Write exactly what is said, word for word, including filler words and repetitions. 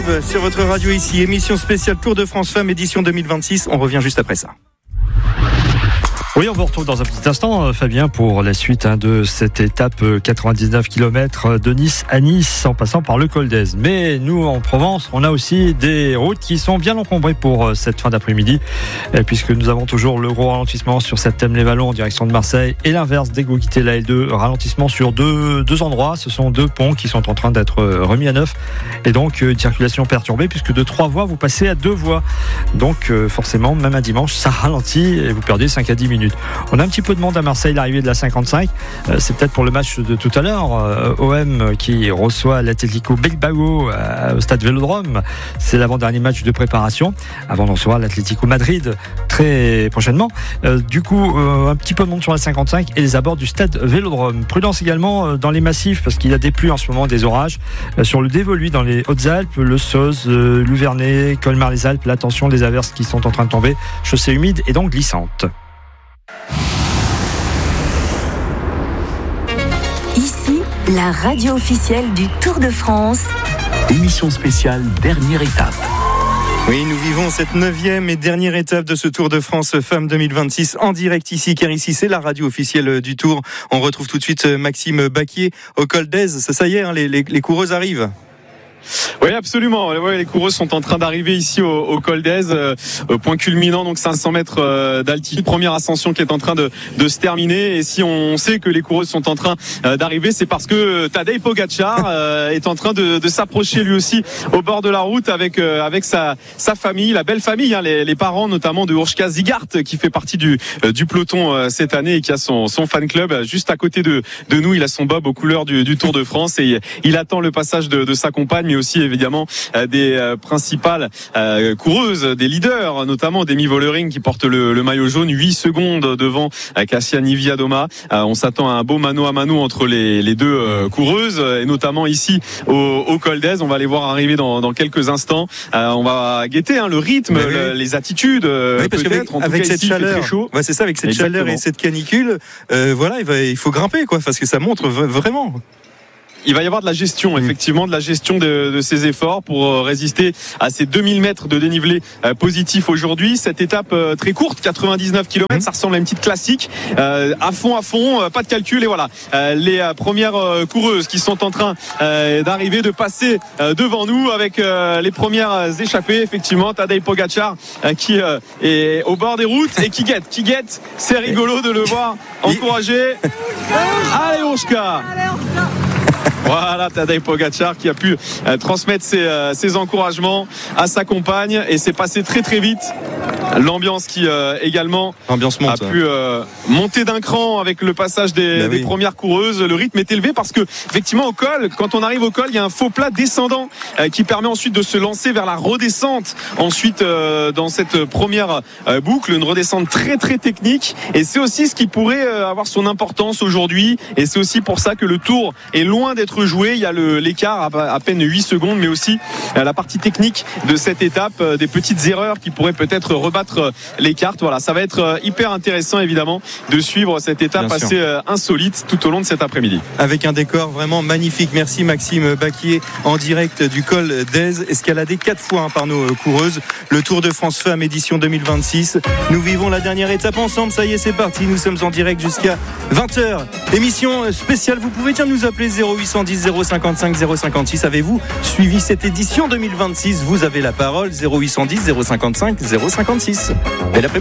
arrive sur votre radio ici, émission spéciale Tour de France Femmes édition deux mille vingt-six. On revient juste après ça. Oui, on vous retrouve dans un petit instant, Fabien, pour la suite hein, de cette étape quatre-vingt-dix-neuf kilomètres de Nice à Nice, en passant par le col d'Èze. Mais nous, en Provence, on a aussi des routes qui sont bien encombrées pour cette fin d'après-midi, puisque nous avons toujours le gros ralentissement sur cette Thème-les-Vallons en direction de Marseille, et l'inverse, dès que vous quittez la L deux, ralentissement sur deux, deux endroits. Ce sont deux ponts qui sont en train d'être remis à neuf, et donc une circulation perturbée, puisque de trois voies, vous passez à deux voies. Donc forcément, même un dimanche, ça ralentit, et vous perdez cinq à dix minutes. On a un petit peu de monde à Marseille, l'arrivée de la cinquante-cinq. Euh, c'est peut-être pour le match de tout à l'heure. Euh, O M qui reçoit l'Atlético Bilbao euh, au stade Vélodrome. C'est l'avant-dernier match de préparation avant de recevoir l'Atlético Madrid très prochainement. Euh, du coup, euh, un petit peu de monde sur la cinquante-cinq et les abords du stade Vélodrome. Prudence également euh, dans les massifs parce qu'il y a des pluies en ce moment, des orages. Euh, sur le Dévoluy dans les Hautes-Alpes, le Sauze, euh, Luvernet, Colmar-les-Alpes. L'attention des averses qui sont en train de tomber. Chaussée humide et donc glissante. Ici, la radio officielle du Tour de France. Émission spéciale, dernière étape. Oui, nous vivons cette neuvième et dernière étape de ce Tour de France Femmes deux mille vingt-six en direct ici, car ici c'est la radio officielle du Tour. On retrouve tout de suite Maxime Baquier au col d'Èze. Ça, ça y est, hein, les, les, les coureuses arrivent. Oui, absolument. Ouais, les coureuses sont en train d'arriver ici au, au col d'Èze, euh, point culminant, donc cinq cents mètres euh, d'altitude. Première ascension qui est en train de, de se terminer. Et si on sait que les coureuses sont en train euh, d'arriver, c'est parce que Tadej Pogačar euh, est en train de, de s'approcher lui aussi au bord de la route avec euh, avec sa sa famille, la belle famille, hein, les, les parents notamment de Urška Zigart qui fait partie du euh, du peloton euh, cette année et qui a son son fan club euh, juste à côté de de nous. Il a son bob aux couleurs du, du Tour de France et il attend le passage de, de sa compagne, mais aussi évidemment euh, des euh, principales euh, coureuses, des leaders, notamment Demi Vollering qui porte le, le maillot jaune, huit secondes devant euh, Kasia Niewiadoma. Euh, on s'attend à un beau mano à mano entre les, les deux euh, coureuses, et notamment ici au, au col d'Èze. On va les voir arriver dans, dans quelques instants. Euh, on va guetter hein, le rythme, oui, le, les attitudes, euh, oui, parce peut-être. Avec, en avec tout cas, cette ici, chaleur, il fait très chaud. Ouais, c'est ça, avec cette Exactement. chaleur et cette canicule, euh, voilà, il, va, il faut grimper, quoi, parce que ça montre v- vraiment. Il va y avoir de la gestion, effectivement, de la gestion de, de ces efforts pour résister à ces deux mille mètres de dénivelé euh, positif aujourd'hui. Cette étape euh, très courte, quatre-vingt-dix-neuf kilomètres, ça ressemble à une petite classique. Euh, à fond, à fond, euh, pas de calcul. Et voilà, euh, les euh, premières euh, coureuses qui sont en train euh, d'arriver, de passer euh, devant nous avec euh, les premières échappées. Effectivement, Tadej Pogačar euh, qui euh, est au bord des routes et qui guette, qui guette. C'est rigolo de le voir encourager. Allez, Urška! Voilà, Tadej Pogačar qui a pu euh, transmettre ses, euh, ses encouragements à sa compagne et c'est passé très très vite. L'ambiance qui euh, également Ambiance monte, a pu euh, monter d'un cran avec le passage des, bah oui. des premières coureuses. Le rythme est élevé parce que effectivement au col, quand on arrive au col, il y a un faux plat descendant euh, qui permet ensuite de se lancer vers la redescente. Ensuite euh, dans cette première euh, boucle, une redescente très très technique et c'est aussi ce qui pourrait euh, avoir son importance aujourd'hui et c'est aussi pour ça que le Tour est loin d'être joué. Il y a le, l'écart à, à peine huit secondes, mais aussi euh, la partie technique de cette étape, euh, des petites erreurs qui pourraient peut-être rebattre euh, les cartes. Voilà, ça va être euh, hyper intéressant évidemment de suivre cette étape Bien assez euh, insolite tout au long de cet après-midi. Avec un décor vraiment magnifique. Merci Maxime Baquier en direct du col d'Èze, escaladé quatre fois hein, par nos coureuses. Le Tour de France Femmes édition deux mille vingt-six. Nous vivons la dernière étape ensemble. Ça y est, c'est parti. Nous sommes en direct jusqu'à vingt heures. Émission spéciale. Vous pouvez tiens nous appeler zéro huit cent dix zéro cinquante-cinq zéro cinquante-six. Avez-vous suivi cette édition deux mille vingt-six? Vous avez la parole. zéro huit cent dix zéro cinquante-cinq zéro cinquante-six. Bel après-midi.